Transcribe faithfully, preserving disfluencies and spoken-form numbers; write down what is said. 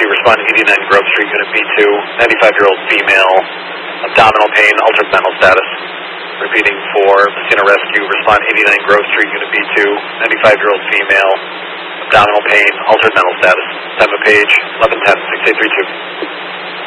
Rescue, respond to eighty-nine Grove Street, Unit B two, ninety-five-year-old female, abdominal pain, altered mental status. Repeating for Messina Rescue, respond eighty-nine Grove Street, Unit B two, ninety-five-year-old female, abdominal pain, altered mental status. Time of page, eleven ten, six eight three two.